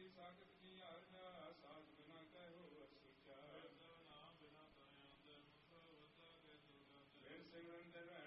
ਕੀ ਸਾਖਤ ਕੀ ਆਰਜਾ ਸਾਜ ਬਿਨਾ ਕਹਿਓ ਅਸੁਚਾ ਨਾਮ ਬਿਨਾ ਤਾਇਆ ਅੰਦਰ ਮੁਖ ਵਤਾ ਕੇ ਦੁਰਗਾ ਫਿਰ ਸਿਮਰਨ ਦੇ